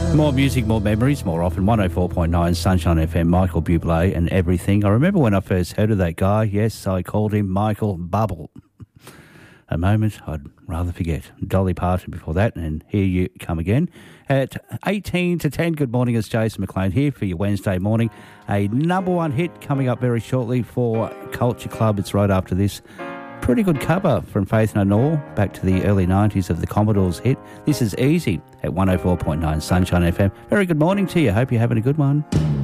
More music, more memories, more often. 104.9 Sunshine FM, Michael Bublé and Everything. I remember when I first heard of that guy. Yes, I called him Michael Bubble. A moment I'd rather forget. Dolly Parton before that, and here you come again. At 18 to 10, good morning, it's Jason McLean here for your Wednesday morning. A number one hit coming up very shortly for Culture Club. It's right after this. Pretty good cover from Faith No More, back to the early 90s of the Commodores hit. This is Easy at 104.9 Sunshine FM. Very good morning to you. Hope you're having a good one.